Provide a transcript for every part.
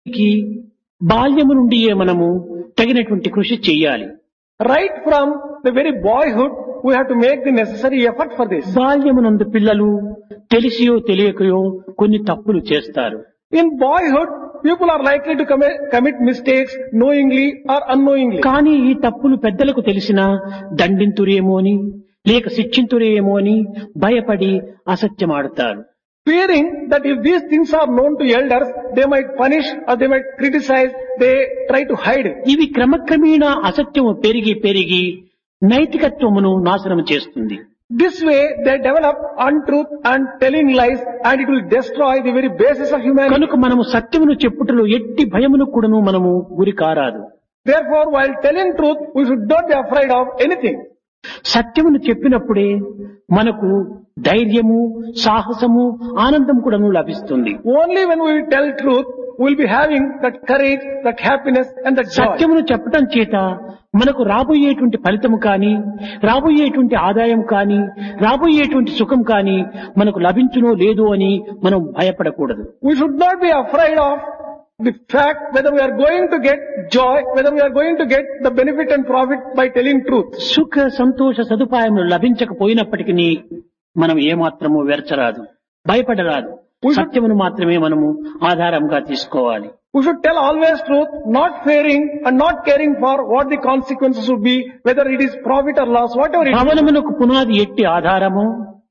కి బాల్యము నుండియే మనము తగినటువంటి కృషి చేయాలి. Right from the very boyhood, we have to make the necessary effort for this. బాల్యమునందు పిల్లలు తెలిసియో తెలియకయో కొన్ని తప్పులు చేస్తారు. In boyhood, people are likely to commit mistakes knowingly or unknowingly. కానీ ఈ తప్పులు పెద్దలకు తెలిసినా దండింతురేమో అని లేక శిక్షింతురేమో అని భయపడి అసత్యమాడుతారు. Fearing that if these things are known to elders, they might punish or they might criticize, they try to hide it. ఇవి క్రమక్రమేణా అసత్యము పెరిగి పెరిగి నైతికత్వమును నాశనం చేస్తుంది. This way, they develop untruth and telling lies, and it will destroy the very basis of humanity. కనుక మనము సత్యమును చెప్పుటలో ఎట్టి భయమును కూడాను మనము గురి కారాదు. Therefore, while telling truth, we should not be afraid of anything. సత్యమును చెప్పినప్పుడే మనకు ధైర్యము, సాహసము, ఆనందం కూడాను లభిస్తుంది. Only when we tell truth, we will be having that courage, that happiness and that joy. సత్యమును చెప్పటం చేత మనకు రాబోయేటువంటి ఫలితము కానీ, రాబోయేటువంటి ఆదాయం కానీ, రాబోయేటువంటి సుఖం కానీ మనకు లభించునో లేదో అని మనం భయపడకూడదు. We should not be afraid of the fact whether we are going to get joy, whether we are going to get the benefit and profit by telling truth. సుఖ సంతోష సదుపాయములు లభించకపోయినప్పటికీ మనం ఏమాత్రము వెరచరాదు, భయపడరాదు. సత్యమును మాత్రమే మనము ఆధారంగా తీసుకోవాలి. We should tell always truth, not fearing and not caring for what the consequences would be, whether it is profit or loss, whatever it is. భవనమునకు పునాది ఎట్టి ఆధారము,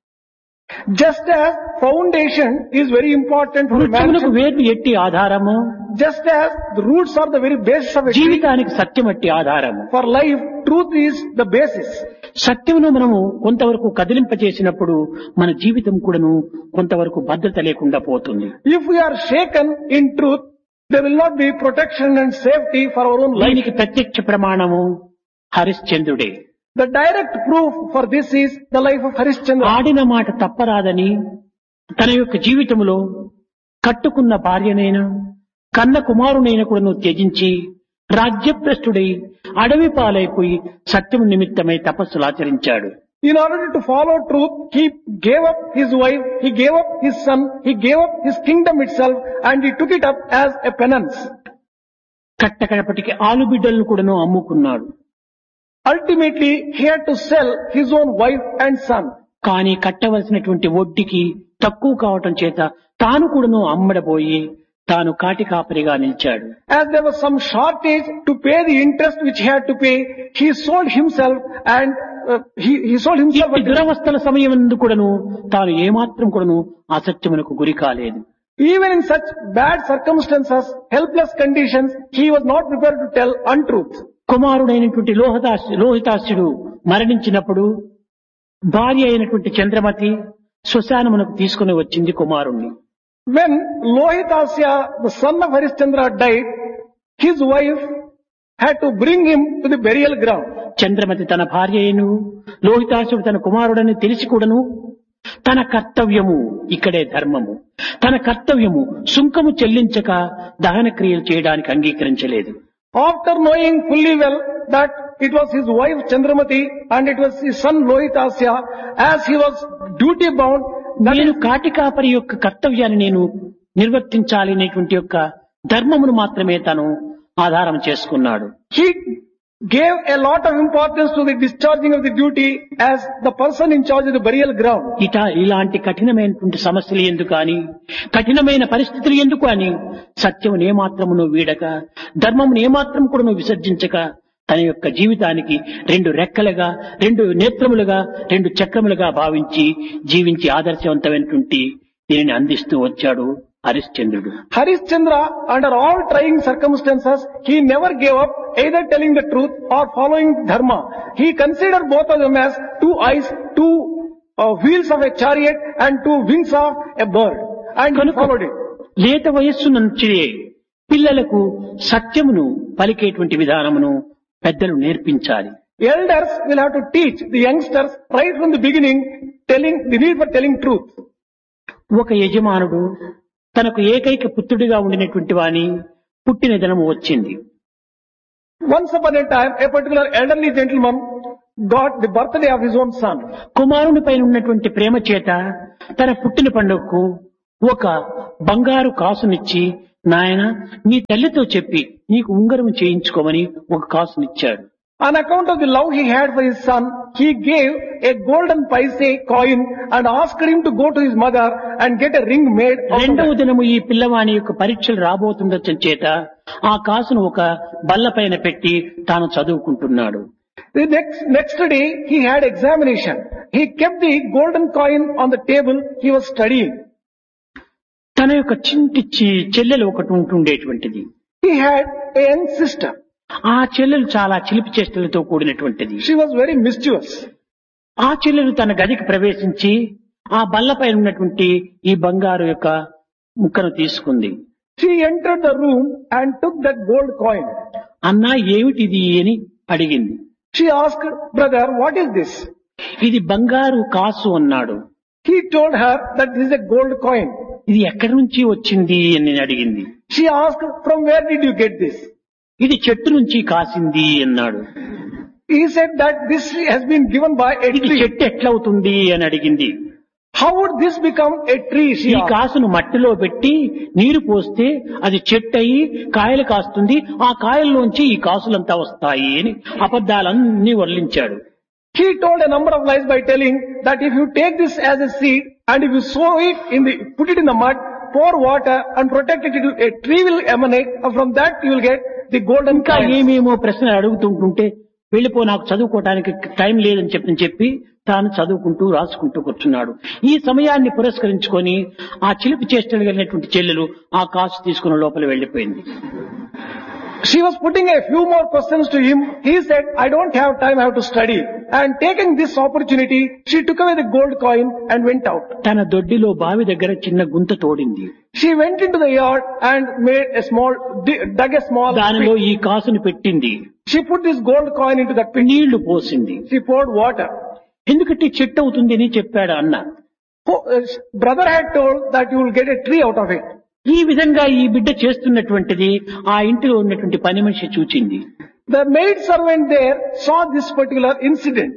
Just as foundation is very important for వృక్షమునకు mansion, వేర్లు ఎట్టి ఆధారము, just as the roots are the very basis of a tree, జీవితానికి సత్యం ఎట్టి ఆధారము. for life, truth is the basis. సత్యమును మనము కొంతవరకు కదిలింపచేసినప్పుడు మన జీవితం కూడాను కొంతవరకు భద్రత లేకుండా పోతుంది. If we are shaken in truth, there will not be protection and safety for our own life. దీనికి ప్రత్యక్ష ప్రమాణము హరిశ్చంద్రుడే. The direct proof for this is the life of Harishchandra. ఆడిన మాట తప్పరాదని తన యొక్క జీవితంలో కట్టుకున్న భార్యనైనా కన్న కుమారునైనా కూడాను త్యజించి రాజ్యభ్రష్టుడై అడవి పాలైపోయి సత్యము నిమిత్తమై తపస్సులు ఆచరించాడు. In order to follow truth, he gave up his wife, he gave up his son, he gave up his kingdom itself, and he took it up as a penance. కట్టకడపటికి ఆలుబిడ్డలను కూడాను అమ్ముకున్నాడు. Ultimately, he had to sell his own wife and son. కానీ కట్టవలసినటువంటి వడ్డీకి తక్కువ కావటం చేత తాను కూడాను అమ్మడబోయి తాను కాటి కాపరిగా నిలిచాడు. As there was some shortage to pay the interest which he had to pay, he sold himself and he sold himself. ఈ దురవస్థల సమయమందు కూడాను తాను ఏమాత్రం కూడాను అసత్యమునకు గురి కాలేదు. Even in such bad circumstances, helpless conditions, he was not prepared to tell untruth. కుమారుడైనటువంటి లోహితాస్యుడు మరణించినప్పుడు భార్య అయినటువంటి చంద్రమతి శ్మశానమునకు తీసుకుని వచ్చింది కుమారుణ్ణి. When Lohitasya, the son of Harishchandra, died, his wife had to bring him to the burial ground. Chandramati తన భార్య అయిను లోహితాసుడు తన కుమారుడని తెలిసి కూడాను తన కర్తవ్యము ఇక్కడే ధర్మము, తన కర్తవ్యము సుంకము చెల్లించక దహన క్రియలు చేయడానికి అంగీకరించలేదు. After knowing fully well that it was his wife Chandramati and it was his son Lohitasya, as he was duty bound, నేను కాటి కాపరి యొక్క కర్తవ్యాన్ని నేను నిర్వర్తించాలి అనేటువంటి యొక్క ధర్మమును మాత్రమే తను ఆధారం చేసుకున్నాడు. he gave a lot of importance to the discharging of the duty as the person in charge of the burial ground. ఇలాంటి కఠినమైనటువంటి సమస్యలు ఎందుకు అని, కఠినమైన పరిస్థితులు ఎందుకు అని సత్యమును ఏమాత్రమును వీడక, ధర్మమును ఏమాత్రం కూడా విసర్జించక తన యొక్క జీవితానికి రెండు రెక్కలుగా, రెండు నేత్రములుగా, రెండు చక్రములుగా భావించి జీవించి ఆదర్శవంతమైనటువంటి దీనిని అందిస్తూ వచ్చాడు హరిశ్చంద్రుడు. Harishchandra, under all trying circumstances, he never gave up either telling the truth or following dharma. He considered both of them as two eyes, two wheels of a chariot and two wings of a bird. And he followed it. లేత వయస్సు నుంచి పిల్లలకు సత్యమును పలికేటువంటి విధానమును పెద్దలు నేర్పించాలి. Elders will have to teach the youngsters right from the beginning the need for telling truth. ఒక యజమానుడు తనకు ఏకైక పుత్రుడిగా ఉండినటువంటి వాని పుట్టిన దినము వచ్చింది. Once upon a time, a particular elderly gentleman got the birthday of his own son. కుమారుని పైన ఉన్నటువంటి ప్రేమ చేత తన పుట్టిన పండుగకు ఒక బంగారు కాసునిచ్చి, నాయన నీ తల్లితో చెప్పి నీకు ఉంగరం చేయించుకోమని ఒక కాసునిచ్చాడు. On account of the love he had for his son, he gave a golden paise coin and asked him to go to his mother and get a ring made out of రెండవ that. దినము ఈ పిల్లవాని యొక్క పరీక్షలు రాబోతుండొచ్చ చేత ఆ కాసును ఒక బల్ల పైన పెట్టి తాను చదువుకుంటున్నాడు. The next day he had examination. He kept the golden coin on the table. He was studying. తన యొక్క చింటి చెల్లెలు ఒకటి ఉంటుండేటువంటిది. He had a young sister. ఆ చెల్లెలు చాలా చిలిపి చేష్టలతో కూడినటువంటిది. She was very mischievous. ఆ చెల్లెలు తన గదికి ప్రవేశించి ఆ బల్లపై ఉన్నటువంటి ఈ బంగారు యొక్క ముక్కను తీసుకుంది. She entered the room and took that gold coin. అన్నా ఏమిటిది అని అడిగింది. She asked, brother, what is this? ఇది బంగారు కాసు అన్నాడు. He told her that this is a gold coin. ఇది ఎక్కడి నుంచి వచ్చింది అని అడిగింది. She asked, from where did you get this? ఇది చెట్టు నుంచి కాసింది అన్నాడు. He said that this has been given by a ఇది tree. చెట్టు ఎట్లవుతుంది అని అడిగింది. How would this become a tree? She ఈ asked. కాసును మట్టిలో పెట్టి నీరు పోస్తే అది చెట్టు అయి కాయలు కాస్తుంది, ఆ కాయల్లోంచి ఈ కాసులంతా వస్తాయి అని అబద్ధాలన్నీ వర్లించాడు. He told a number of lies by telling that if you take this as a seed and if you sow it put it in the mud, pour water and protect it, a tree will emanate, and from that you will get the golden ఇంకా coin. ఏమేమో ప్రశ్నలు అడుగుతుంటుంటే వెళ్ళిపో నాకు చదువుకోవడానికి time లేదని చెప్పి తాను చదువుకుంటూ రాసుకుంటూ కూర్చున్నాడు. ఈ సమయాన్ని పురస్కరించుకొని ఆ చిలిపి చేష్టలు కలిగినటువంటి చెల్లెలు ఆ కాసు తీసుకుని లోపల వెళ్లిపోయింది. She was putting a few more questions to him. He said, I don't have time, I have to study. And taking this opportunity, she took away the gold coin and went out. తన దొడ్డిలో బావి దగ్గర చిన్న గుంత తోడింది. She went into the yard and dug a small దానిలో pit. ఈ కాసుని పెట్టింది. She put this gold coin into that pit. నీళ్లు పోసింది. She poured water. ఎందుకంటే చెట్టు అవుతుంది అని చెప్పాడు అన్న. Brother had told that you will get a tree out of it. ఈ విధంగా ఈ బిడ్డ చేస్తున్నటువంటిది ఆ ఇంటిలో ఉన్నటువంటి పని మనిషి చూచింది. The maid servant there saw this particular incident.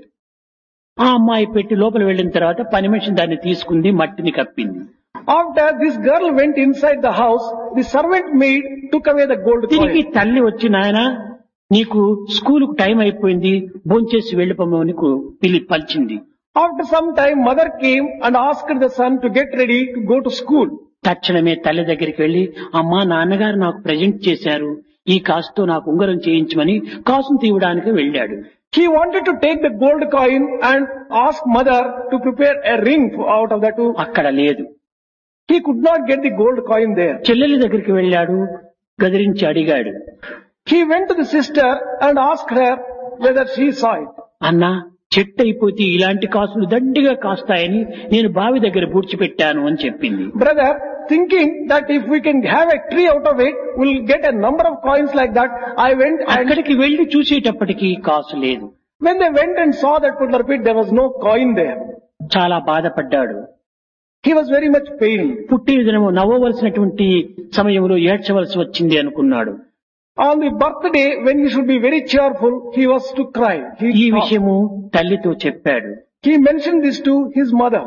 ఆ అమ్మాయి పెట్టి లోపల వెళ్ళిన తర్వాత పని మనిషి దాన్ని తీసుకుంది, మట్టిని కప్పింది. After this girl went inside the house, the servant maid took away the gold తిరిగి coin. తల్లి వచ్చి నాయన నీకు స్కూలుకు టైం అయిపోయింది, భోంచేసి వెళ్ళిపోమని పలిచింది. After some time, mother came and asked the son to get ready to go to school. తక్షణమే తల్లి దగ్గరికి వెళ్లి అమ్మా నాన్నగారు నాకు ప్రజెంట్ చేశారు, ఈ కాసుతో నాకు ఉంగరం చేయించమని కాసును తీయడానికి వెళ్ళాడు. He wanted to take the gold coin and ask mother to prepare a ring out of that too. అక్కడ లేదు. He could not get the gold coin there. చెల్లెలి దగ్గరికి వెళ్ళాడు, గదిరించి అడిగాడు. He went to the sister and asked her whether she saw it. అన్నా చెట్టు అయిపోతే ఇలాంటి కాసులు దండిగా కాస్తాయని నేను బావి దగ్గర పూడ్చిపెట్టాను అని చెప్పింది. Brother, thinking that if we can have a tree out of it, we'll get a number of coins like that, I went and అక్కడికి వెళ్లి చూసేటప్పటికి కాసు లేదు. when they went and saw that particular pit, there was no coin there. చాలా బాధపడ్డాడు. He was very much pained. పుట్టిన దినము నవ్వవలసినటువంటి సమయంలో ఏడ్చవలసి వచ్చింది అనుకున్నాడు. On the birthday, when he should be very cheerful, he was to cry. ఈ విషయము తల్లితో చెప్పాడు. He mentioned this to his mother.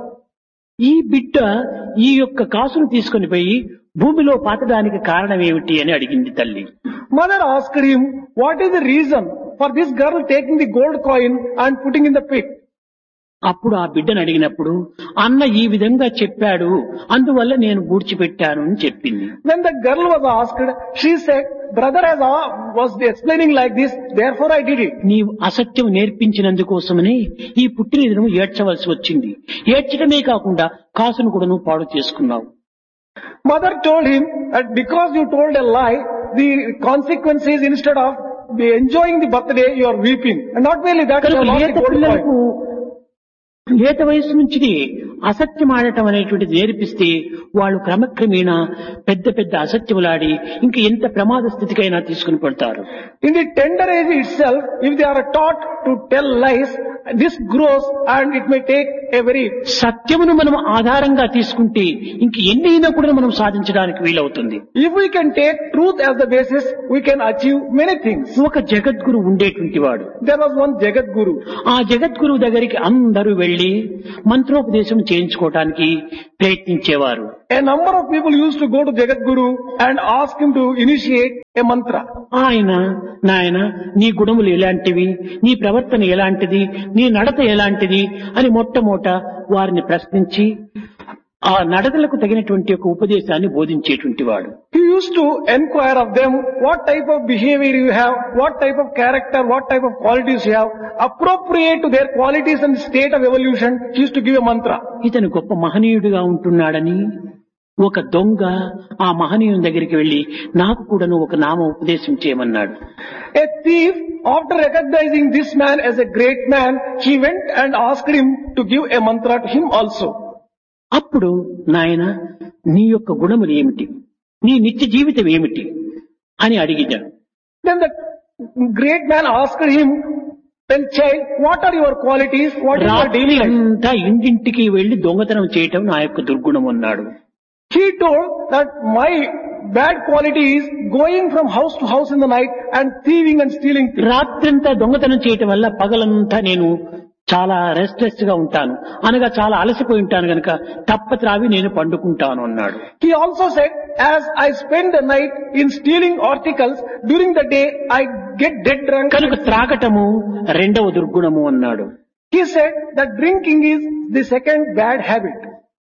ఈ బిడ్డ ఈ యొక్క కాసును తీసుకుని పోయి భూమిలో పాతడానికి కారణం ఏమిటి అని అడిగింది తల్లి. Mother asked him, what is the reason for this girl taking the gold coin and putting in the pit? అప్పుడు ఆ బిడ్డను అడిగినప్పుడు అన్న ఈ విధంగా చెప్పాడు, అందువల్ల నేను పూడ్చిపెట్టాను అని చెప్పింది. When the girl was asked, she said, brother was explaining like this, therefore I did it. నీవు అసత్యం నేర్పించినందుకోసమని ఈ పుట్టిన దినము ఏడ్చవలసి వచ్చింది. ఏడ్చడమే కాకుండా కాసును కూడా నువ్వు పాడు చేసుకున్నావు. Mother told him that because you told a lie, the consequence is instead of enjoying the birthday, you are weeping. And not merely that, you have lost the gold పిల్లలకు coin. లేత వయసు నుంచి అసత్యం ఆడటం అనేటువంటిది నేర్పిస్తే వాళ్ళు క్రమక్రమేణా పెద్ద పెద్ద అసత్యములాడి ఇంక ఎంత ప్రమాద స్థితికైనా తీసుకుని పడతారు. In the tender age itself, if they are taught to tell lies, this grows and it may take a very... సత్యమును మనం ఆధారంగా తీసుకుంటే ఇంక ఎన్నైనా కూడా మనం సాధించడానికి వీలవుతుంది. If we can take truth as the basis, we can achieve many things. ఒక జగద్గురు ఉండేటువంటి వాడు. There was one Jagat Guru. ఆ జగద్గురు దగ్గరికి అందరూ వెళ్లి మంత్రోపదేశం చేయించుకోవటానికి ప్రయత్నించేవారు. A number of people used to go to Jagadguru and ask him to initiate a mantra. ఆయన నాయన నీ గుణములు ఎలాంటివి, నీ ప్రవర్తన ఎలాంటిది, నీ నడత ఎలాంటిది అని మొట్టమొదట వారిని ప్రశ్నించి ఆ నడతలకు తగినటువంటి ఒక ఉపదేశాన్ని బోధించేటువంటి వాడు. He used to inquire of them what type of behavior you have, what type of character, what type of qualities you have, appropriate to their qualities and state of evolution. He used to give a mantra. ఇతను గొప్ప మహనీయుడిగా ఉంటున్నాడని ఒక దొంగ ఆ మహనీయుని దగ్గరికి వెళ్లి నాకు కూడాను ఒక నామ ఉపదేశం చేయమన్నాడు. A thief, after recognizing this man as a great man, he went and asked him to give a mantra to him also. అప్పుడు నాయన నీ యొక్క గుణములు ఏమిటి, నీ నిత్య జీవితం ఏమిటి అని అడిగాడు. Then the great man asked him, well child, what are your qualities, what is your daily life? అంతా ఇంటింటికి వెళ్లి దొంగతనం చేయటం నా యొక్క దుర్గుణం అన్నాడు. He told that my bad quality is going from house to house in the night and thieving and stealing things. రాత్రంతా దొంగతనం చేయటం వల్ల పగలంతా నేను చాలా రెస్ట్లెస్ గా ఉంటాను, అనగా చాలా అలసిపోయి ఉంటాను గనక తప్పత్రావి నేను పండుకుంటాను అన్నాడు. He also said, as I spend the night in stealing articles, during the day I get dead drunk. కనుక త్రాగటము రెండవ దుర్గుణము అన్నాడు. He said that drinking is the second bad habit.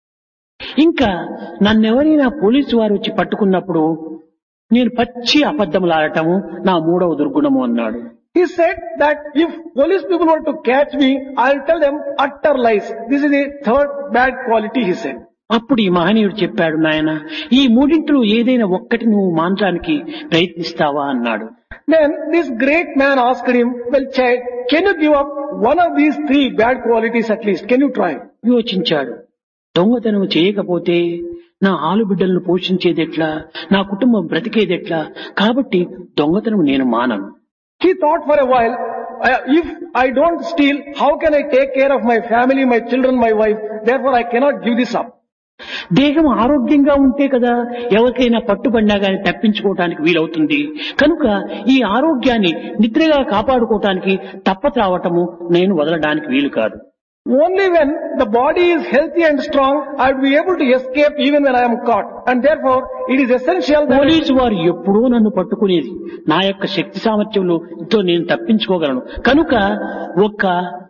ఇంకా నన్నెవరైనా పోలీసు వారు వచ్చి పట్టుకున్నప్పుడు నేను పచ్చి అబద్ధములాడటము నా మూడవ దుర్గుణము అన్నాడు. He said that if police people were to catch me, I'll tell them utter lies. This is the third bad quality, he said. అప్పుడు ఈ మహనీయుడు చెప్పాడు, నాయన ఈ మూడింటిలో ఏదైనా ఒక్కటి నువ్వు మాంచానికి ప్రయత్నిస్తావా అన్నాడు. Then this great man asked him, well child, can you give up one of these three bad qualities at least? Can you try? యోచించాడు. దొంగతనం చేయకపోతే నా ఆలుబిడ్డలను పోషించేదెట్లా, నా కుటుంబం బ్రతికేదెట్లా, కాబట్టి దొంగతనం నేను మానను. He thought for a while, if I don't steal, how can I take care of my family, my children, my wife? Therefore I cannot give this up. దేహం ఆరోగ్యంగా ఉంటే కదా ఎవరికైనా పట్టుబడినా గాని తప్పించుకోవటానికి వీలవుతుంది. కనుక ఈ ఆరోగ్యాన్ని నిద్రగా కాపాడుకోవటానికి తప్పత్రావటము నేను వదలడానికి వీలు కాదు. Only when the body is healthy and strong, I will be able to escape even when I am caught. And therefore, it is essential that police వారు ఎప్పుడూ నన్ను పట్టుకునేది నా యొక్క శక్తి సామర్థ్యంతో నేను తప్పించుకోగలను. కనుక ఒక్క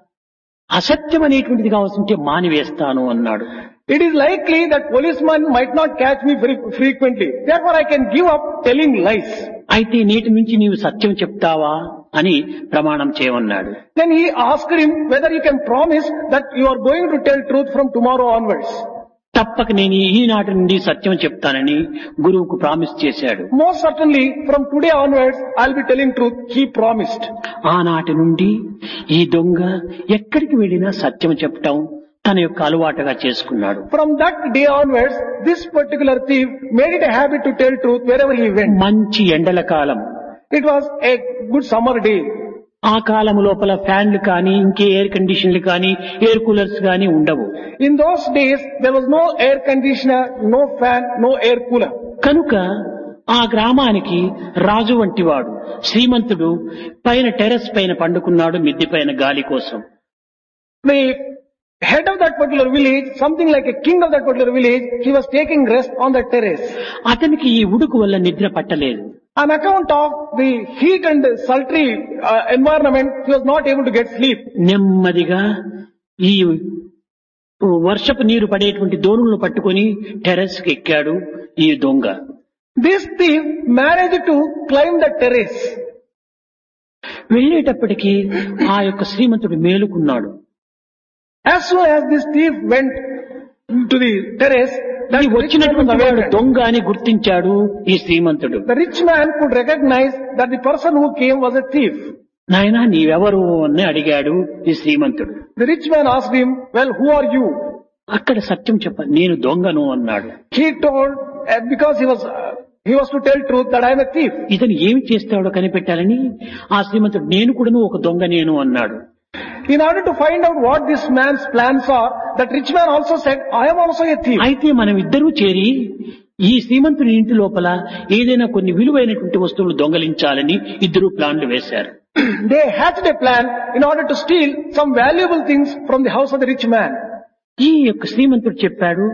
అసత్యం అనేటువంటిది కావాల్సింటే మానివేస్తాను అన్నాడు. it is likely that policemen might not catch me very frequently. Therefore, I can give up telling lies. అయితే నేటి నుంచి నీవు సత్యం చెప్తావా అని ప్రమాణం చేయమన్నాడు. Then he asked him whether you can promise that you are going to tell truth from tomorrow onwards. తప్పక నేను ఈనాటి నుండి సత్యం చెప్తానని గురువుకు ప్రామిస్ చేశాడు. Most certainly, from today onwards, I'll be telling truth. He promised. ఆనాటి నుండి ఈ దొంగ ఎక్కడికి వెళ్ళినా సత్యం చెప్పటం తన యొక్క అలవాటుగా చేసుకున్నాడు. From that day onwards, this particular thief made it a habit to tell truth wherever he went. మంచి ఎండల కాలం. It was a good summer day. ఆ కాలం లోపల ఫ్యాన్లు కానీ ఇంకే ఎయిర్ కండిషన్లు కానీ ఎయిర్ కూలర్స్ కానీ ఉండవు. In those days, there was no air conditioner, no fan, no air cooler. కనుక ఆ గ్రామానికి రాజు వంటివాడు శ్రీమంతుడు పైన టెర్రస్ పైన పండుకున్నాడు మిద్దె పైన గాలి కోసం. The head of that particular village, something like a king of that particular village, he was taking rest on the terrace. అతనికి ఈ ఉడుకు వల్ల నిద్ర పట్టలేదు. On account of the heat and sultry environment, he was not able to get sleep. నెమ్మదిగా ఈ వర్షపు నీరు పడేటువంటి దోణులను పట్టుకొని టెర్రస్ కి ఎక్కాడు ఈ దొంగ. This thief managed to climb the terrace. వెళ్ళేటప్పటికీ ఆ యొక్క శ్రీమంతుడు మేలుకున్నాడు. As soon as this thief went to the terrace, ఈ వచ్చినటువంటి వాడు దొంగ అని గుర్తించాడు ఈ శ్రీమంతుడు. the rich man could recognize that the person who came was a thief. నాయనా నీవెవరు అని అడిగాడు ఈ శ్రీమంతుడు. The rich man asked him, well, who are you? అక్కడ సత్యం చెప్ప నేను దొంగను అన్నాడు. He told, because he was to tell truth that I am a thief. ఇతను ఏమి చేస్తాడో కనిపెట్టాలని ఆ శ్రీమంతుడు నేను కూడాను ఒక దొంగ నేను అన్నాడు. In order to find out what this man's plans are, that rich man also said, I am also a thief. అయితే మనం ఇద్దరూ చేరి ఈ శ్రీమంతుని ఇంటి లోపల ఏదైనా కొన్ని విలువైనటువంటి వస్తువులు దొంగలించాలని ఇద్దరు ప్లాన్లు వేశారు. They hatched a plan in order to steal some valuable things from the house of the rich man. ఈ యొక్క శ్రీమంతుడు చెప్పాడు,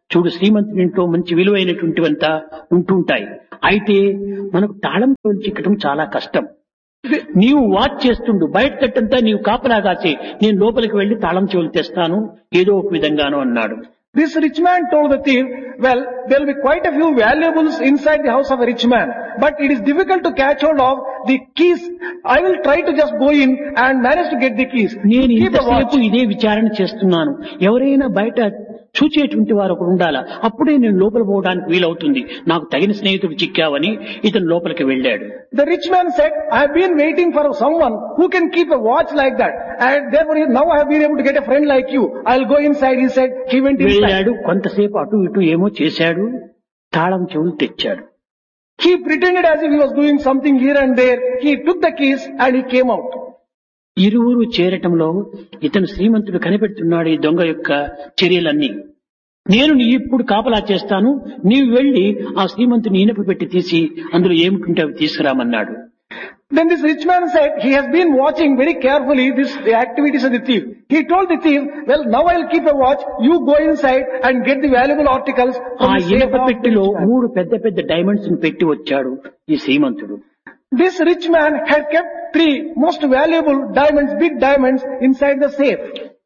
చూడు శ్రీమంతుని ఇంట్లో మంచి విలువైనటువంటివంతా ఉంటుంటాయి. అయితే మనకు తాళం చెవులు చిక్కటం చాలా కష్టం. నీవు వాచ్ చేస్తుండు, బయట తట్టంతా నీవు కాపలా కాసి నేను లోపలికి వెళ్లి తాళం చెవులు తెస్తాను ఏదో ఒక విధంగాను అన్నాడు. This rich man told the thief, well, there will be quite a few valuables inside the house of a rich man, but it is difficult to catch hold of the keys. I will try to just go in and manage to get the keys. నేను Keep a watch. ఇంతసేపు ఇదే విచారణ చేస్తున్నాను. ఎవరైనా బయట చూచేటువంటి వారు ఒకరు ఉండాలా, అప్పుడే నేను లోపల పోవడానికి వీలవుతుంది. నాకు తగిన స్నేహితుడు చిక్కావని ఇతను లోపలికి వెళ్ళాడు. The rich man said, I have been waiting for someone who can keep a watch like that, and therefore now I have been able to get a friend like you. I'll go inside. He said, he went inside. వెళ్ళాడు, కొంతసేపు అటు ఇటు ఏమో చేశాడు, తాళం చెవులు తెచ్చాడు. He pretended as if he was doing something here and there. He took the keys and he came out. ఇరువురు చేరటంలో ఇతను శ్రీమంతుడు కనిపెడుతున్నాడు ఈ దొంగ యొక్క చర్యలన్నీ. నేను ఇప్పుడు కాపలా చేస్తాను, నీవు వెళ్లి ఆ శ్రీమంతుని ఇనప పెట్టి తీసి అందులో ఏమిటుంటే అవి తీసుకురామన్నాడు. Then this rich man said, he has been watching very carefully the activities of the thief. He told the thief, well, now I'll keep a watch. You go inside and get the valuable articles ఆ from the safe ఇనప of the పెట్టిలో rich man. 3 పెద్ద పెద్ద diamonds పెట్టి వచ్చాడు ఈ శ్రీమంతుడు. This rich man had kept 3 most valuable diamonds, big diamonds inside the safe.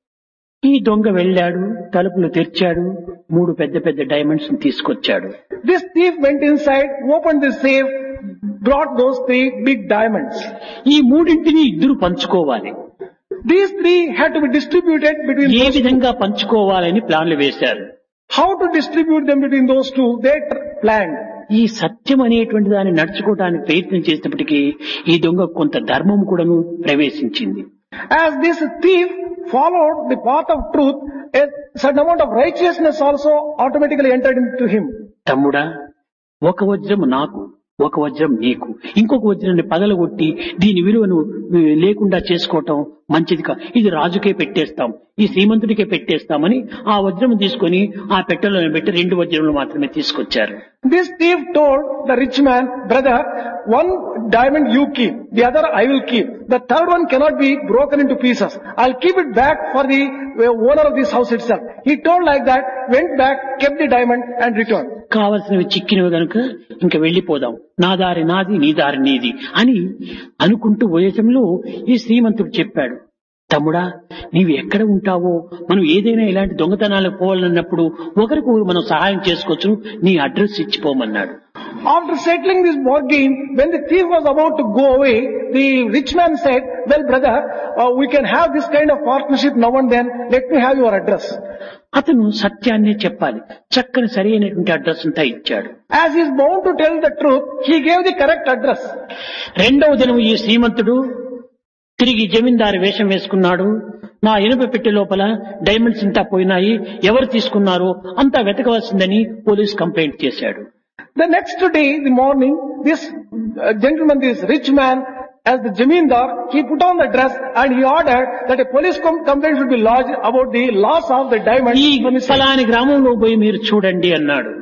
ఈ దొంగ వెళ్ళాడు, తలుపులు తెరిచాడు, 3 పెద్ద పెద్ద డైమండ్స్ తీసుకొచ్చాడు. This thief went inside, opened the safe, brought those 3 big diamonds. ఈ మూడింటిని ఇద్దరు పంచుకోవాలి. These 3 had to be distributed between A those two. విధంగా పంచుకోవాలని ప్లాన్లు వేశారు. How to distribute them between those two, they planned. ఈ సత్యం అనేటువంటి దాన్ని నడుచుకోవడానికి ప్రయత్నం చేసినప్పటికీ ఈ దొంగ కొంత ధర్మం కూడాను ప్రవేశించింది. As this thief followed the path of truth, a certain amount of righteousness also automatically entered into him. తమ్ముడా, ఒక వజ్రం నాకు, ఒక వజ్రం నీకు, ఇంకొక వజ్రాన్ని పగలగొట్టి దీని విలువను లేకుండా చేసుకోవటం మంచిది కాదు. ఇది రాజుకే పెట్టేస్తాం, ఈ శ్రీమంతుడికే పెట్టేస్తామని ఆ వజ్రం తీసుకొని ఆ పెట్టెలో పెట్టి 2 వజ్రములు మాత్రమే తీసుకొచ్చారు. This thief told the rich man, brother, 1 diamond you keep, the other I will keep. The third one cannot be broken into pieces. I'll keep it back for the owner of this house itself. He told like that, went back, kept the diamond and returned. కావలసినవి చిక్కినవి గనుక ఇంక వెళ్లిపోదాం, నా దారి నాది, నీ దారి నీది అని అనుకుంటూ పోయేటంలో ఈ శ్రీమంతుడు చెప్పాడు, తమ్ముడా, నీవు ఎక్కడ ఉంటావో, మనం ఏదైనా ఇలాంటి దొంగతనాలకు పోవాలన్నప్పుడు ఒకరికి మనం సహాయం చేసుకోవచ్చు, నీ address ఇచ్చిపోమన్నాడు. After settling this bargain, when the thief was about to go away, the rich man said, well brother, we can have this kind of partnership now and then, let me have your address. అతను సత్యాన్నే చెప్పాలి, చక్కని సరి అయినటువంటి address అంతా ఇచ్చాడు. As he is bound to tell the truth, he gave the correct address. రెండవ దినం ఈ శ్రీమంతుడు తిరిగి జమీందారు వేషం వేసుకున్నాడు. నా ఇనుప పెట్టె లోపల డైమండ్స్ ఇంతా పోయినాయి, ఎవరు తీసుకున్నారో అంతా వెతకవలసిందని పోలీస్ కంప్లైంట్ చేశాడు. The next day, the morning, this gentleman, this rich man, as the Jamindar, he put on the dress and he ordered that a police complaint should be lodged about the loss of the diamond. ఈ ఫలాని గ్రామంలో పోయి మీరు చూడండి అన్నాడు.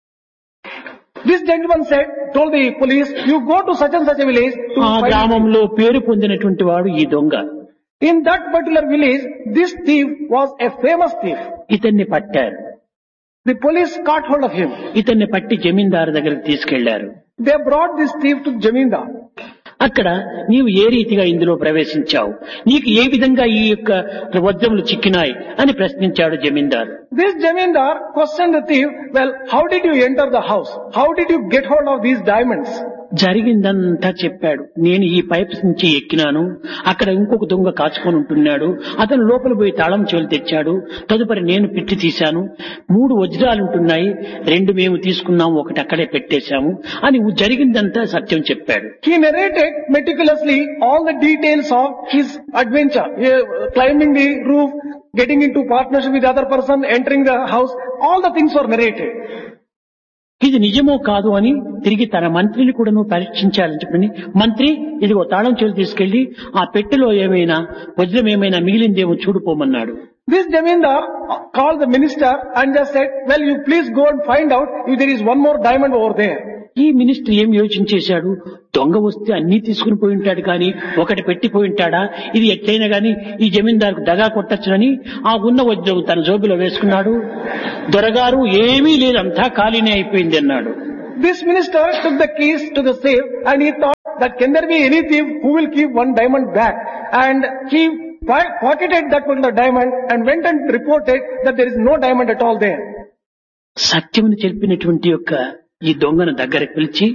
This gentleman said, told the police, you go to such and such a village to ఆ find it. గ్రామంలో పేరు పొందినటువంటి వాడు ఈ దొంగ. In that particular village, this thief was a famous thief. ఇతన్ని పట్టారు. The police caught hold of him. ఇతన్ని పట్టి జమీందారు దగ్గరికి తీసుకెళ్లారు. They brought this thief to Jamindar. అక్కడ నీవు ఏ రీతిగా ఇందులో ప్రవేశించావు, నీకు ఏ విధంగా ఈ యొక్క వజ్రములు చిక్కినాయి అని ప్రశ్నించాడు జమీందారు. This Jamindar questioned the thief, well, how did you enter the house? How did you get hold of these diamonds? జరిగిందంతా చెప్పాడు. నేను ఈ పైప్స్ నుంచి ఎక్కినాను, అక్కడ ఇంకొక దొంగ కాచుకొని ఉంటున్నాడు, అతను లోపల పోయి తాళం చెవులు తెచ్చాడు, తదుపరి నేను పిట్టి తీశాను, 3 వజ్రాలు ఉంటున్నాయి, 2 మేము తీసుకున్నాము, 1 అక్కడే పెట్టేశాము అని జరిగిందంతా సత్యం చెప్పాడు. He narrated meticulously all the details of his adventure, climbing the roof, getting into partnership with the other person, entering the house, all the things were narrated. ఇది నిజమో కాదు అని తిరిగి తన మంత్రిని కూడాను పరీక్షించాలని చెప్పని, మంత్రి ఇదిగో తాళం చెవులు తీసుకెళ్లి ఆ పెట్టెలో ఏమైనా వజ్రం ఏమైనా మిగిలిందేమో చూడుకోమన్నాడు. This Jamindar called the minister and just said, well, you please go and find out if there is one more diamond over there. ఈ మినిస్టర్ ఏం యోచన చేశాడు, దొంగ వస్తే అన్ని తీసుకుని పోయి ఉంటాడు కానీ ఒకటి పెట్టిపోయి ఉంటాడా, ఇది ఎట్లయినా గాని ఈ జమీందారుకు దగా కొట్టచ్చునని ఆ ఉన్న వజ్రం తన జోబులో వేసుకున్నాడు. దొరగారు ఏమీ లేదు, అంతా ఖాళీనే అయిపోయింది అన్నాడు. This minister took the keys to the safe and he thought that can there be any thief who will keep one diamond back, and he pocketed that particular diamond and went and reported that there is no diamond at all there. సత్యమును చెప్పినటువంటి యొక్క ఈ దొంగను దగ్గరకు పిలిచి,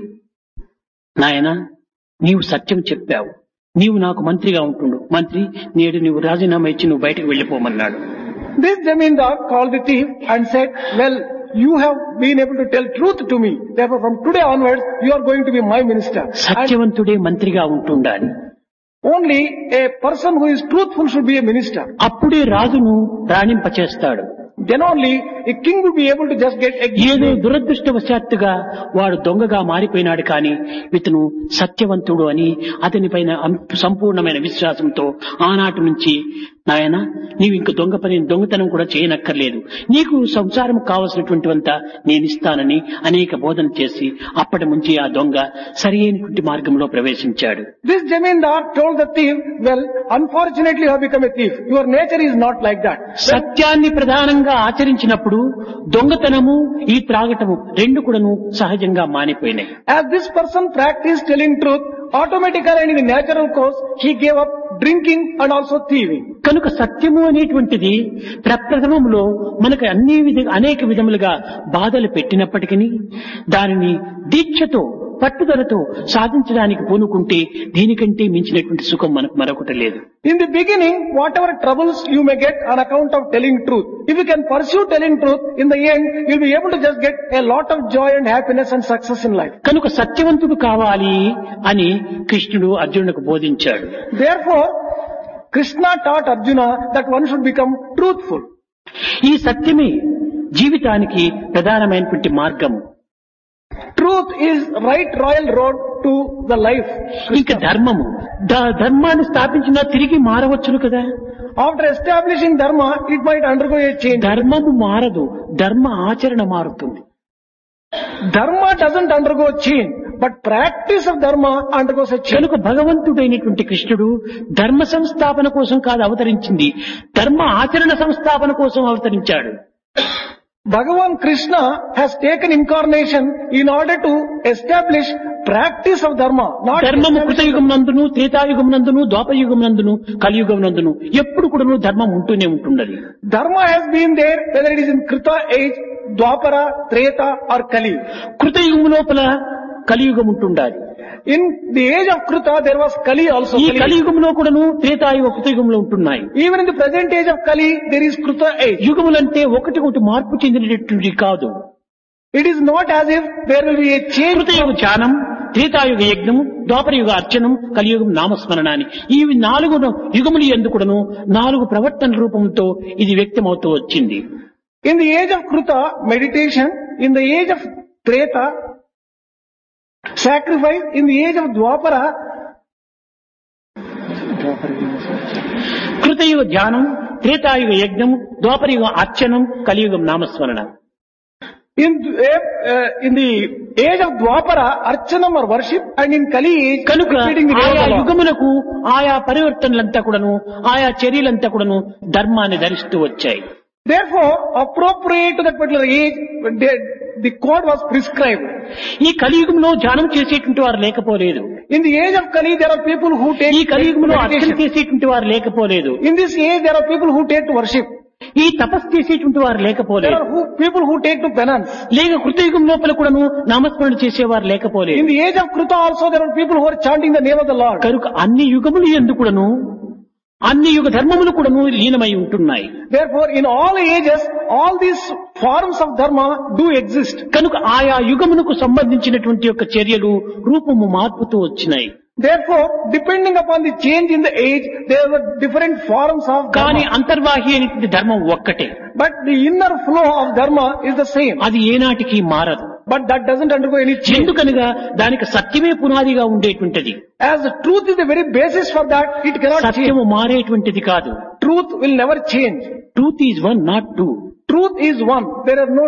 నాయనా నీవు సత్యం చెప్పావు, నీవు నాకు మంత్రిగా ఉంటుండు, మంత్రి నేడు నీవు రాజీనామా ఇచ్చి నువ్వు బయటకు వెళ్లిపోమన్నాడు. This zamindar called the thief and said, well, you have been able to tell truth to me, therefore from today onwards you are going to be my minister. సత్యవంతుడే మంత్రిగా ఉంటుండాలి. Only a person who is truthful should be a minister. అప్పుడే రాజును రాణింపచేస్తాడు. Then only a king will be able to just get ఏదో executed. దురదృష్టవశాత్తుగా వాడు దొంగగా మారిపోయినాడు కానీ ఇతను సత్యవంతుడు అని అతని పైన సంపూర్ణమైన విశ్వాసంతో ఆనాటి నుంచి, నాయన నీవు ఇంక దొంగతనం కూడా చేయనక్కర్లేదు, నీకు సంసారం కావలసినటువంటివంతా నేను ఇస్తానని అనేక బోధన చేసి అప్పటి నుంచి ఆ దొంగ సరి అయినటువంటి మార్గంలో ప్రవేశించాడు. This zamindar told the thief, well, unfortunately you have become a thief. Your nature is not like that. సత్యాన్ని ప్రధానంగా ఆచరించినప్పుడు దొంగతనము ఈ త్రాగటము రెండు కూడాను సహజంగా మానిపోయినాయి. As this person practiced telling truth, automatically and in the natural course, he gave up drinking and also thieving. కనుక సత్యము అనేటువంటిది ప్రప్రథమంలో మనకు అనేక విధములుగా బాధలు పెట్టినప్పటికీ దానిని దీక్షతో పట్టుదలతో సాధించడానికి పూనుకుంటే దీనికంటే మించినటువంటి సుఖం మనకు మరొకటి లేదు. In the beginning, whatever troubles you may get on account of telling truth, if you can pursue telling truth, in the end, you'll be able to just get a lot of joy and happiness and success in life. కనుక సత్యవంతుడు కావాలి అని కృష్ణుడు అర్జునుడికి బోధించాడు. Therefore, Krishna taught Arjuna that one should become truthful. ఈ సత్యమే జీవితానికి ప్రధానమైనటువంటి మార్గం. Truth is right royal road to the life. ఇంకా ధర్మము, ధర్మాన్ని స్థాపించినా తిరిగి మారవచ్చును కదా. After establishing dharma, it might undergo a change. ధర్మము మారదు, ధర్మ ఆచరణ మారుతుంది. Dharma doesn't undergo change, but practice of dharma undergoes a change. కనుక భగవంతుడైనటువంటి కృష్ణుడు ధర్మ సంస్థాపన కోసం కాదు అవతరించింది, ధర్మ ఆచరణ సంస్థాపన కోసం అవతరించాడు. Bhagavan Krishna has taken incarnation in order to establish practice of dharma. Not ధర్మము కృతయుగం నందును, త్రేతాయుగం నందును, ద్వాపరయుగం నందును, కలియుగం నందును ఎప్పుడు కూడాను ధర్మం ఉంటూనే ఉంటున్నది. Dharma has been there whether it is in Krita age, Dwapara, Treta or Kali. కృతయుగం లోపల కలియుగం ఉంటుండాలి. In the age of Krita there was Kali also. ఈ కలియుగంలో కూడాను త్రేతాయుగ కృతయుగంలో ఉంటున్నాయి. Even in the present age of Kali there is Krita age. యుగములంటే ఒకటి మార్పు చెందినటువంటి కాదు. It is not as if there will be a change. కృతయుగ ధ్యానం, త్రేతాయుగ యజ్ఞము, ద్వాపరయుగ అర్చనం, కలియుగం నామస్మరణాన్ని ఈ 4 యుగములు ఎందుకుడను 4 ప్రవర్తన రూపంతో ఇది వ్యక్తమవుతూ వచ్చింది. In the age of Krita, meditation. In the age of Treta, sacrifice. In the age of Dwapara, కృతయుగ ధ్యానం, త్రేతాయుగ యజ్ఞం, ద్వాపరయుగ అర్చనం, కలియుగం నామస్మరణ. in the age of Dwapara, Archanam or worship, and in Kali age, కనుక repeating the name ఆయా of the Lord. యుగములకు ఆయా పరివర్తనలంతా కూడాను ఆయా చర్యలంతా కూడాను ధర్మాన్ని ధరిస్తూ వచ్చాయి. Therefore, appropriate to that particular age, the code was prescribed. ఈ కలియుగంలో ధ్యానం చేసేటువంటి వారు లేకపోలేదు. In the age of Kali, there are people who take ఈ కలియుగంలో అర్చన meditation. చేసేటువంటి వారు లేకపోలేదు. In this age, there are people who take to worship. ఈ తపస్సు చేసేటువంటి వారు There లేకపోలేదు. are people who take to penance. లేక కృతయుగం లోపల కూడాను నామస్మరణ చేసేవారు In లేకపోలేదు. the age of Krita also, there are people who are chanting the name of the Lord. కనుక అన్ని యుగములు ఎందుకుడను అన్ని యుగ ధర్మములు కూడాను లీనమై ఉంటున్నాయి. Therefore, in all ages, all these forms of dharma do exist. కనుక ఆయా యుగమునకు సంబంధించినటువంటి యొక్క చర్యలు రూపము మార్పుతూ వచ్చినాయి. Therefore, depending upon the change in the age, there are different forms of కానీ dharma. అంతర్వాహి అనేటువంటి ధర్మం ఒక్కటే, But the inner flow of dharma is the same. అది ఏనాటికి మారదు. But that doesn't undergo any change. ఎందుకనగా దానికి సత్యమే పునాదిగా ఉండేటువంటిది. As the truth is the very basis for that, it cannot change. సత్యము మారేటువంటిది కాదు. Truth will never change. Truth is one, not two. Truth is one. There are no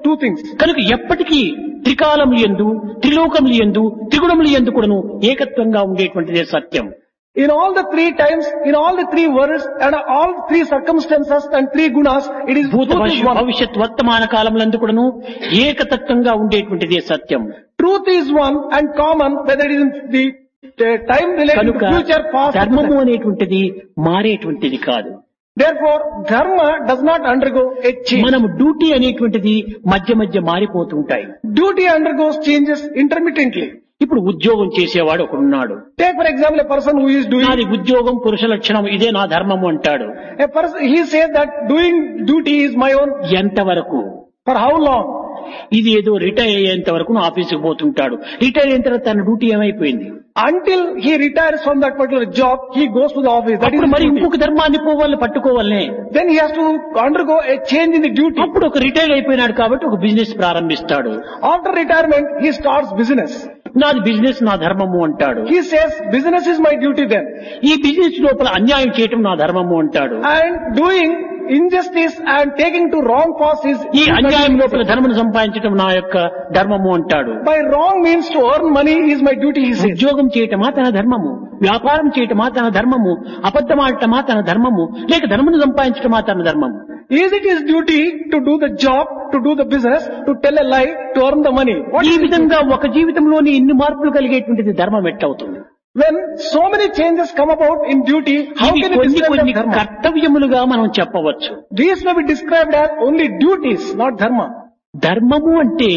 two things. కనుక ఎప్పటికీ త్రికాలములు యందు త్రిలోకములు యందు త్రిగుణములు యందు కూడాను ఏకత్వంగా ఉండేటువంటిదే సత్యం. In all the three times, in all the three worlds, and all three circumstances and three gunas, it is భూత truth is one. భవిష్యత్ వర్తమాన కాలములందు కూడాను ఏకతత్వంగా ఉండేటువంటిదే సత్యం. Truth is one and common, whether it is in the time related కనుక to future, past. ధర్మము అనేటువంటిది మారేటువంటిది కాదు. Therefore, dharma does not undergo a change. మనము duty అనేటువంటిది మధ్య మధ్య మారిపోతుంటాయి. Duty undergoes changes intermittently. ఇప్పుడు ఉద్యోగం చేసేవాడు ఒకడున్నాడు. Take for example a person who is doing, నాది ఉద్యోగం పురుష లక్షణం, ఇదే నా ధర్మము అంటాడు. a person, he says that doing duty is my own. ఎంతవరకు? For how long? ఇది ఏదో రిటైర్ అయ్యేంత వరకు నా ఆఫీసుకు పోతుంటాడు. రిటైర్ అయిన తర్వాత తన డ్యూటీ ఏమైపోయింది? Until he retires from that particular job, he goes to the office. That is అప్పుడు his మరి duty. ఇంకొక ధర్మాన్ని పోవాలి పట్టుకోవాలనే. Then he has to undergo a change in the duty. అప్పుడు ఒక రిటైర్ అయిపోయినాడు కాబట్టి ఒక బిజినెస్ ప్రారంభిస్తాడు. After retirement, he starts business. నాది బిజినెస్ నా ధర్మము అంటాడు. He says, business is my duty then. ఈ బిజినెస్ లోపల అన్యాయం చేయటం నా ధర్మము అంటాడు. And doing injustice and taking to wrong paths is ఈ అన్యాయం లోపల ధర్మను సంపాదించడం నా యొక్క ధర్మము అంటాడు. by wrong means to earn money is my duty, he says. ఉద్యోగం చేయటమా తన ధర్మము, వ్యాపారం చేయటమా తన ధర్మము, అబద్ధమాడటమా తన ధర్మము, లేక ధర్మను సంపాదించటమా తన ధర్మము. Is it his duty to do the job, to do the business, to tell a lie, to earn the money? What ఈ is his duty? విధంగా ఒక జీవితంలోని ఇన్ని మార్పులు కలిగేటువంటిది ధర్మం ఎట్లవుతుంది? When so many changes come about in duty, how ఇవి can it కొన్ని describe కొన్ని as dharma? కర్తవ్యములుగా మనం చెప్పవచ్చు. These may be described as only duties, not dharma. ధర్మము అంటే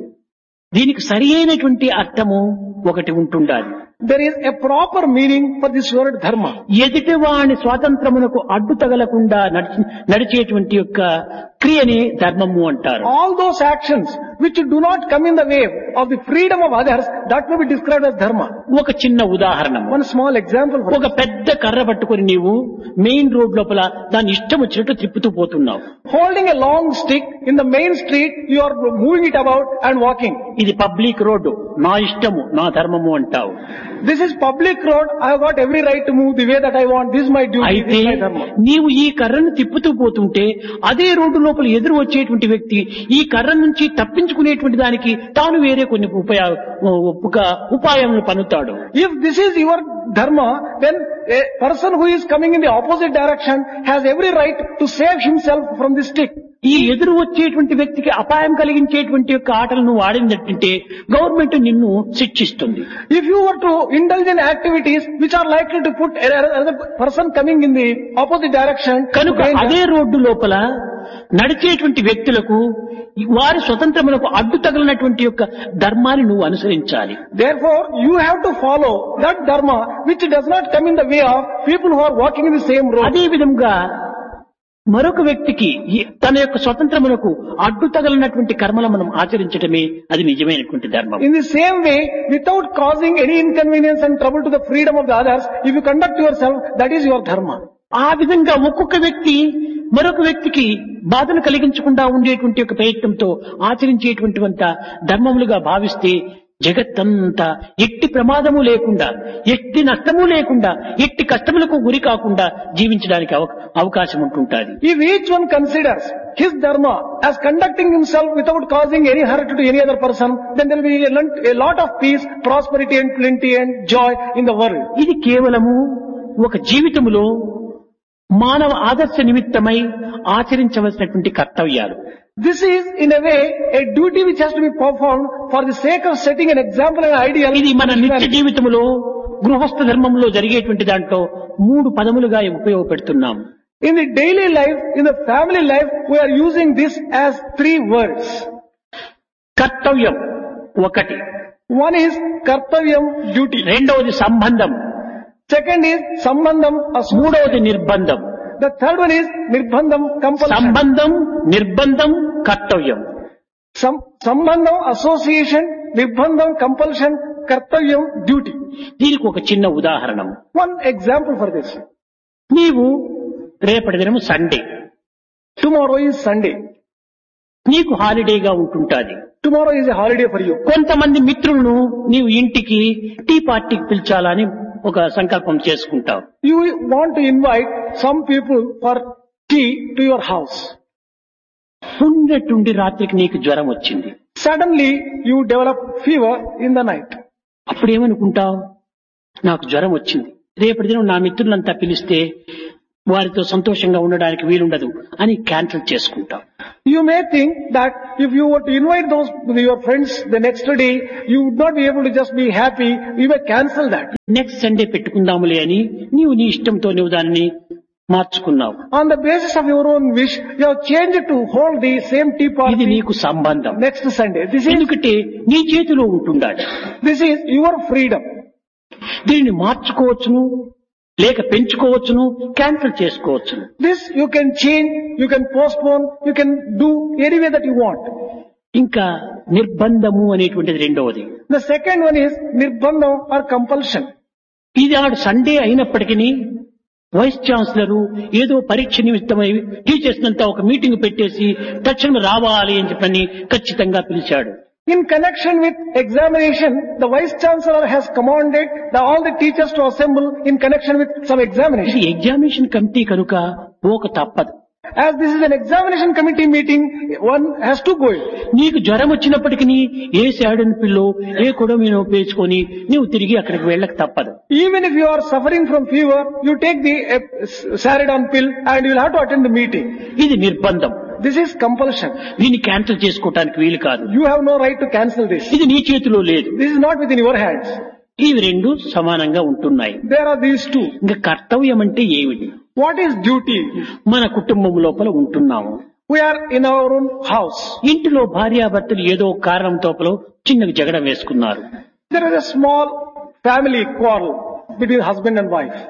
దీనికి సరి అయినటువంటి అర్థము ఒకటి ఉంటుండాలి. There is a proper meaning for this word dharma. ఎదుటి వాని స్వాతంత్రమునకు అడ్డు తగలకుండా నడిచేటువంటి యొక్క క్రియనే ధర్మము అంటారు. All those actions which do not come in the way of the freedom of others, that may be described as dharma. ఒక చిన్న ఉదాహరణ, One small example for ఒక పెద్ద కర్ర పట్టుకొని నీవు మెయిన్ రోడ్ లోపల దాన్ని ఇష్టం వచ్చినట్టు తిప్పుతూ పోతున్నావు. holding a long stick in the main street, you are moving it about and walking. ఇది పబ్లిక్ రోడ్డు, నా ఇష్టము నా ధర్మము అంటావు. This is public road, I have got every right to move the way that I want, this is my duty, this అయితే is my dharma. నీవు ఈ కర్రను తిప్పుతూ పోతుంటే అదే రోడ్డు లోపల ఎదురు వచ్చేటువంటి వ్యక్తి ఈ కర్ర నుంచి తప్పించుకునేటువంటి దానికి తాను వేరే కొన్ని ఉపాయములు పన్నుతాడు. If this is your dharma, then a person who is coming in the opposite direction has every right to save himself from the stick. ఈ ఎదురు వచ్చేటువంటి వ్యక్తికి అపాయం కలిగించేటువంటి యొక్క ఆటలు నువ్వు ఆడినట్టుంటే గవర్నమెంట్ నిన్ను శిక్షిస్తుంది. If you were to indulge in activities which are likely to put another person coming in the opposite direction, కనుక to danger, అదే రోడ్డు లోపల నడిచేటువంటి వ్యక్తులకు వారి స్వతంత్రములకు అడ్డు తగిలినటువంటి యొక్క ధర్మాన్ని నువ్వు అనుసరించాలి. therefore you have to follow that dharma which does not come in the way of people who are walking in the same road. అదే విధంగా మరొక వ్యక్తికి తన యొక్క స్వతంత్రములకు అడ్డు తగలినటువంటి కర్మలు మనం ఆచరించడమే అది నిజమైనటువంటి ధర్మం. In the same way, without causing any inconvenience and trouble to the freedom of the others, if you conduct yourself, that is your dharma. ఆ విధంగా ఒక్కొక్క వ్యక్తి మరొక వ్యక్తికి బాధను కలిగించకుండా ఉండేటువంటి యొక్క ప్రయత్నంతో ఆచరించేటువంటి ధర్మములుగా భావిస్తే జగత్తంతా ఎట్టి ప్రమాదము లేకుండా, ఎట్టి నష్టము లేకుండా, ఎట్టి కష్టములకు గురి కాకుండా జీవించడానికి అవకాశం ఉంటుంటుంది. If each one considers his dharma as conducting himself without causing any hurt to any other person, then there will be a lot of peace, prosperity and plenty and joy in the world. ఇది కేవలము ఒక జీవితములో మానవ ఆదర్శ నిమిత్తమై ఆచరించవలసినటువంటి కర్తవ్యాలు. This is in a way a duty which has to be performed for the sake of setting an example and ideal. ఇది మన నిత్య జీవితంలో గృహస్థ ధర్మంలో జరిగేటువంటి దాంట్లో 3 పదములుగా ఉపయోగపెడుతున్నాం. In the daily life, in the family life, we are using this as 3 words. కర్తవ్యం ఒకటి, One is kartavyam, duty. రెండవది సంబంధం, Second is sambandham, association. మూడవది నిర్బంధం. The third one is nirbandham, compulsion. సంబంధం, నిర్బంధం, కర్తవ్యం. Sambandham, association, nirbandham, compulsion, kartavyam, duty. దీనికి ఒక చిన్న ఉదాహరణ. One example for this. నీవు రేపటి దినము సండే, Tomorrow is Sunday. నీకు హాలిడేగా ఉంటుంటాది. Tomorrow is a holiday for you. కొంతమంది మిత్రులను నీవు ఇంటికి టీ పార్టీకి పిలిచాలని ఒక సంకల్పం చేసుకుంటావు. You want to invite some people for tea to your house. ఉన్నట్టుండి రాత్రికి నీకు జ్వరం వచ్చింది. Suddenly you develop fever in the night. అప్పుడేమనుకుంటావు? నాకు జ్వరం వచ్చింది, రేపటి దినం నా మిత్రులంతా పిలిస్తే వారితో సంతోషంగా ఉండడానికి వీలుండదు అని క్యాన్సిల్ చేసుకుంటాం. You may think that if you were to invite your friends the next day, you would not be able to just be happy. You may cancel that. Next Sunday పెట్టుకుందాములే అని నీవు నీ ఇష్టంతో నువ్వు దానిని మార్చుకున్నావు. On the basis of your own wish, you have changed to hold the same tea ఇది party నీకు సంబంధం. next Sunday. ఎందుకంటే నీ చేతిలో ఉంటుండాలి. This is your freedom. దీనిని మార్చుకోవచ్చును, లేక పెంచుకోవచ్చును, క్యాన్సిల్ చేసుకోవచ్చును. This you can change, you can postpone, you can do any way that you want. ఇంకా నిర్బంధము అనేటువంటిది రెండవది. The second one is nirbandham or compulsion. ఇది ఆడు సండే అయినప్పటికీ వైస్ ఛాన్సలర్ ఏదో పరీక్ష నిమిత్తమై టీచర్స్ అంతా ఒక మీటింగ్ పెట్టేసి తక్షణం రావాలి అని చెప్పని ఖచ్చితంగా పిలిచాడు. In connection with examination, the Vice Chancellor has commanded all the teachers to assemble in connection with some examination. ఇది ఎగ్జామినేషన్ కమిటీ కనుక పోక తప్పదు. As this is an examination committee meeting, one has to go in. నీకు జ్వరం వచ్చినప్పటికీ ఏ శాడన్ pillow ఏ కొడమీనో పేర్చుకొని నీవు తిరిగి అక్కడికి వెళ్ళక తప్పదు. Even if you are suffering from fever, you take the Saridon pill and you will have to attend the meeting. ఇది నిర్బంధం. This is compulsion. దీన్ని క్యాన్సిల్ చేసుకోవడానికి వీలు కాదు. You have no right to cancel this. ఇది నీ చేతిలో లేదు. This is not within your hands. ఇవి రెండు సమానంగా ఉంటున్నాయి. There are these two. ఇంకా కర్తవ్యం అంటే ఏమిటి? What is duty? మన కుటుంబం లోపల ఉంటున్నాము. We are in our own house. ఇంటిలో భార్యాభర్తలు ఏదో కారణంతో చిన్నగా జగడం వేసుకున్నారు. There is a small family quarrel between husband and wife.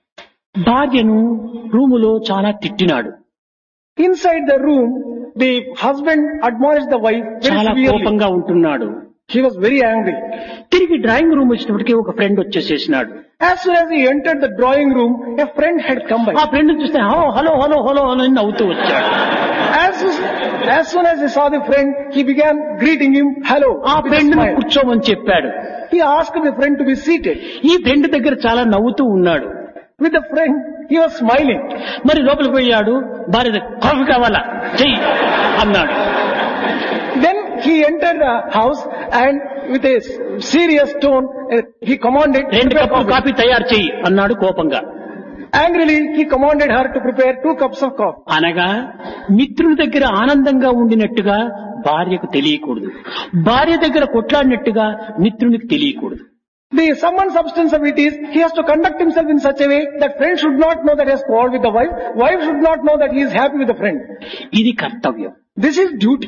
భార్యను రూములో చాలా తిట్టినాడు. Inside the room, the husband admonished the wife very చాలా severely. కోపంగా ఉంటున్నాడు. He was very angry. తిరిగి డ్రాయింగ్ రూమ్ వచ్చినప్పటికీ ఒక friend వచ్చేసేసినాడు. As soon as he entered the drawing room, a friend had come by. ఆ friend చూస్తే hello hello hello hello అని నవ్వుతూ వచ్చాడు. As soon as he saw the friend, he began greeting him, hello. ఆ with a friend smile. కూర్చోమని చెప్పాడు. He asked the friend to be seated. ఈ friend దగ్గర చాలా నవ్వుతూ ఉన్నాడు. With the friend, he was smiling. మరి లోపలికి పోయాడు. భార్య కాఫీ కావాలా చెయ్యి అన్నాడు. Then he entered the house and with a serious tone, he commanded, 2 కప్పులు కాఫీ తయారు చెయ్యి అన్నాడు కోపంగా. Angrily, he commanded her to prepare 2 cups of coffee. అనగా మిత్రుల దగ్గర ఆనందంగా ఉండినట్టుగా భార్యకు తెలియకూడదు, భార్య దగ్గర కొట్లాడినట్టుగా మిత్రునికి తెలియకూడదు. The sum and substance of it is, he has to conduct himself in such a way that friend should not know that he has quarreled with the wife, wife should not know that he is happy with the friend. ఇది కర్తవ్యం. This is duty.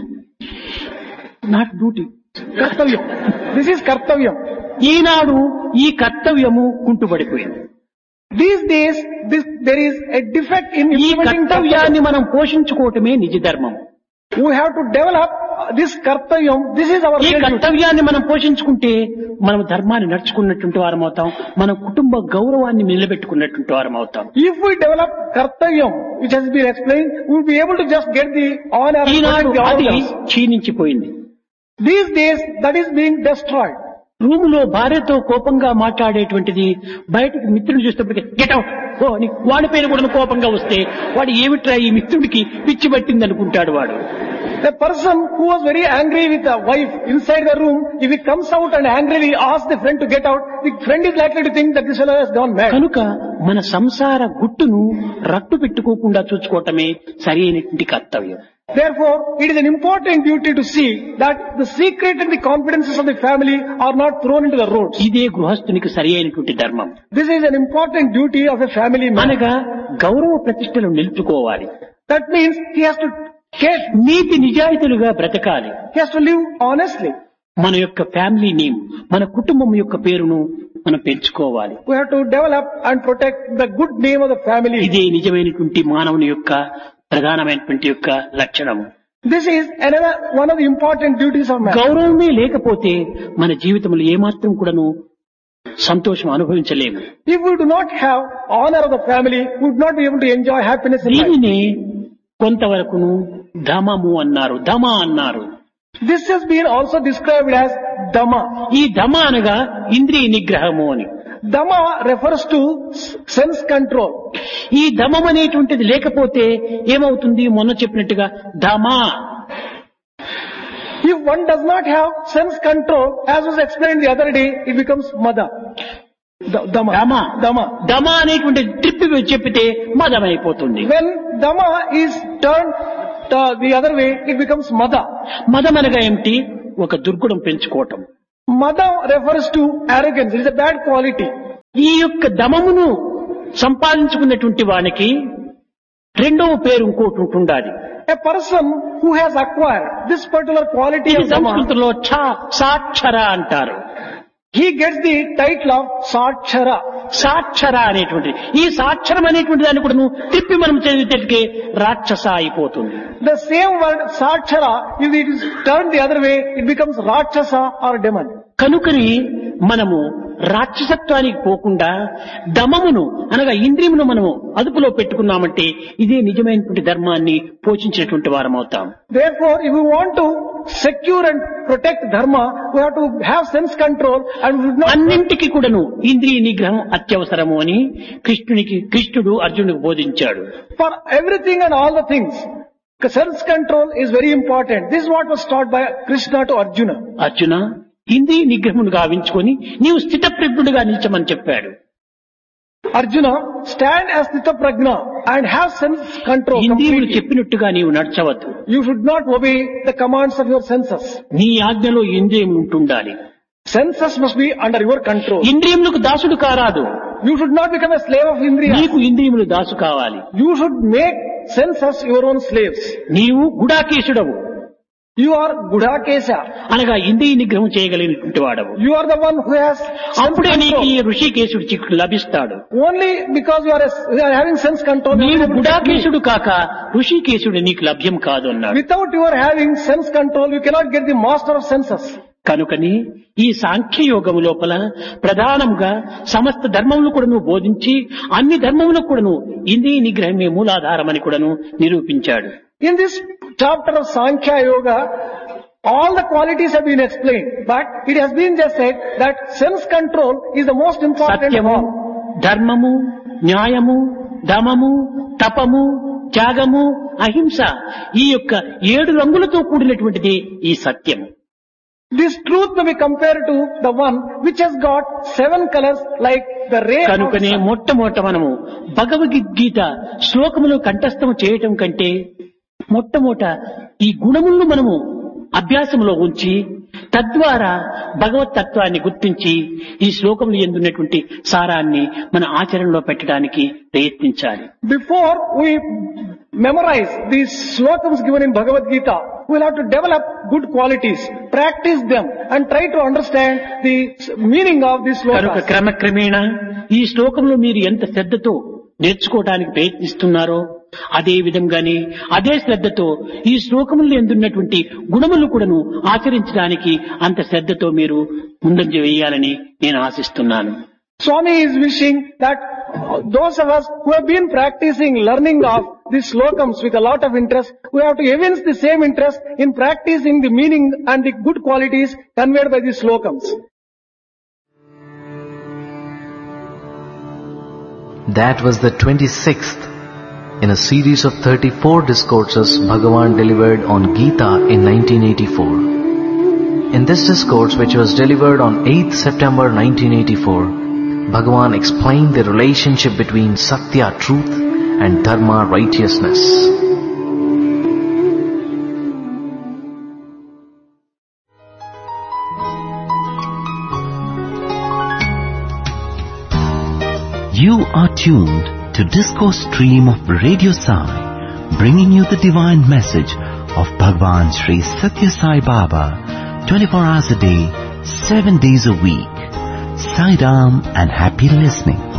Not duty. Kartavyam. This is kartavyam. ఈనాడు ఈ కర్తవ్యము కుంటుపడిపోయింది. These days, there is a defect in ఈ implementing కర్తవ్యాన్ని మనం పోషించుకోవటమే నిజ ధర్మం. We have to develop this kartavyam. This is our ఈ real duty. కర్తవ్యాన్ని మనం పోషించుకుంటే మనం ధర్మాన్ని నడుచుకున్నటువంటి వారం అవుతాం, మన కుటుంబ గౌరవాన్ని నిలబెట్టుకున్నటువంటి వారం అవుతాం. If we develop kartavyam, which has been explained, we will be able to just get the honor Eenadu and the అది honors. క్షీణించిపోయింది. These days, that is being destroyed. రూములో భార్యతో కోపంగా మాట్లాడేటువంటిది బయటకు మిత్రులు చూసేటప్పటికి గెట్ అవుట్ ఓ అని వాడి పైన కూడా కోపంగా వస్తే వాడు ఏమిట్రా ఈ మిత్రుడికి పిచ్చి పట్టింది అనుకుంటాడు వాడు. The person who was very angry with the wife inside the room, if he comes out and angrily asks the friend to get out, the friend is likely to think that this fellow has gone mad. కనుక మన సంసార గుట్టును రట్టు పెట్టుకోకుండా చూసుకోవటమే సరి అయినటువంటి కర్తవ్యం. Therefore, it is an important duty to see that the secret and the confidences of the family are not thrown into the roads. ఇదే గృహస్థునికి సరి అయినటువంటి ధర్మం. This is an important duty of a family man. అనగా గౌరవ ప్రతిష్టలు నిలుపుకోవాలి. That means he has to care, నీతి నిజాయితీలుగా బ్రతకాలి. he has to live honestly. మన యొక్క ఫ్యామిలీ నేమ్, మన కుటుంబం యొక్క పేరును మనం పెంచుకోవాలి. We have to develop and protect the good name of the family. ఇదే నిజమైనటువంటి మానవుని యొక్క ప్రధానమైనటువంటి యొక్క లక్షణము. This is another one of the important duties of man. గౌరవమే లేకపోతే మన జీవితంలో ఏమాత్రం కూడాను సంతోషం అనుభవించలేము. If we do not have honor of the family, we would not be able to enjoy happiness in life. దీనిని కొంతవరకును ధమము అన్నారు, ధమ అన్నారు. This has been also described as Dhamma. ఈ ధమ అనగా ఇంద్రియ నిగ్రహము అని. Dhamma refers to sense control. ఈ దమం అనేటువంటిది లేకపోతే ఏమవుతుంది? మొన్న చెప్పినట్టుగా ధమ. If one does not have sense control, as was explained the other day, it becomes mada. దమ అనేటువంటి త్రిప్పి చెప్పితే మదం అయిపోతుంది. When dama is turned the other way, it becomes mada. మదం అనగా ఏమిటి? ఒక దుర్గుణం పెంచుకోవటం. Mada refers to arrogance. It is a bad quality. ఈ యొక్క దమమును సంపాదించుకున్నటువంటి వానికి రెండవ పేరు ఇంకోటి ఉంటుండాలి. A person who has acquired this particular quality ఇది of dama, సంస్కృతంలో సాక్షర అంటారు. he gets the title of Satchara. సాక్షర అనేటువంటి ఈ సాక్షరం అనేటువంటి దాన్ని కూడా నువ్వు తిప్పి మనం చదివితే రాక్షస అయిపోతుంది. The same word Satchara, if it is turned the other way, it becomes Rakshasa or demon. కనుకని మనము రాక్షసత్వానికి పోకుండా దమమును అనగా ఇంద్రియమును మనము అదుపులో పెట్టుకున్నామంటే ఇదే నిజమైనటువంటి ధర్మాన్ని పోషించేటువంటి వారం అవుతాం. Therefore, if we want to secure and protect dharma, we have to have sense control and we should not... అన్నింటికి కూడాను ఇంద్రియ నిగ్రహం అత్యవసరము అని కృష్ణుడు అర్జునుడికి బోధించాడు. For everything and all the things, sense control is very important. This is what was taught by Krishna to Arjuna. Arjuna, ఇంద్రియ నిగ్రహమును గావించుకొని నీవు స్థితప్రజ్ఞుడిగా నిలిచమని చెప్పాడు. Arjuna, stand as Stita Prajna and have sense control ఇంద్రియములు completely. చెప్పినట్టుగా నీవు నడచవద్దు. You should not obey the commands of your senses. నీ ఆజ్ఞలో ఇంద్రియములు ఉంటుండాలి. Senses must be under your control. ఇంద్రియములకు దాసుడు కారాదు. You should not become a slave of Indriya. నీకు ఇంద్రియములు దాసు కావాలి. You should make senses your own slaves. నీవు గుడాకేశుడవు You are Gudakesha. అనగా ఇంద్రియ నిగ్రహం చేయగలిగినటువంటి వాడవు. You are the one who has sense అప్పుడే నీకు ఈ control. ఋషికేశుడు చిక్కుడు లభిస్తాడు. Only because you are having sense control. you are నీవు able to get me. గుడాకేశుడు కాక ఋషికేశుడు నీకు లభ్యం కాదు అన్నాడు. Without your having sense control, you cannot get the master of senses. కనుకని ఈ సాంఖ్యయోగము లోపల ప్రధానంగా సమస్త ధర్మములు కూడాను బోధించి అన్ని ధర్మములకు కూడాను ఇంద్రియ నిగ్రహమే మూలాధారమని కూడాను నిరూపించాడు. In this chapter of Sankhya Yoga, all the qualities have been explained, but it has been just said that sense control is the most important of సత్యము, all. ధర్మము, న్యాయము, దమము, తపము, త్యాగము, అహింస ఈ యొక్క 7 రంగులతో కూడినటువంటిది ఈ సత్యము. This truth may be compared to the one which has got 7 colors like the ray of కనుకనే sun. మొట్టమొదట మనము భగవద్గీత శ్లోకములు కంఠస్థము చేయటం కంటే మొట్టమొదట ఈ గుణములను మనము అభ్యాసంలో ఉంచి తద్వారా భగవత్ తత్వాన్ని గుర్తించి ఈ శ్లోకములు ఎందున్నటువంటి సారాన్ని మన ఆచరణలో పెట్టడానికి ప్రయత్నించాలి. Before we memorize these slokams given in Bhagavad Gita, we will have to develop good qualities, practice them and try to understand the meaning of these కనుక slokas. క్రమక్రమేణా ఈ శ్లోకంలో మీరు ఎంత శ్రద్ధతో నేర్చుకోవడానికి ప్రయత్నిస్తున్నారో అదే విధంగానే అదే శ్రద్ధతో ఈ శ్లోకముల్లో ఎందున్నటువంటి గుణములు కూడాను ఆచరించడానికి అంత శ్రద్ధతో మీరు ముందంజ వేయాలని నేను ఆశిస్తున్నాను. Swami is wishing that those of us who have been practicing learning of these slokams with a lot of interest, we have to evince the same interest in practicing the meaning and the good qualities conveyed by these slokams. That was the 26th in a series of 34 discourses Bhagavan delivered on Gita in 1984. In this discourse, which was delivered on 8th September 1984, Bhagavan explained the relationship between Satya, truth, and Dharma, righteousness. You are tuned to Discourse Stream of Radio Sai, bringing you the divine message of Bhagwan Sri Satya Sai Baba, 24 hours a day, 7 days a week. Sai Ram and happy listening.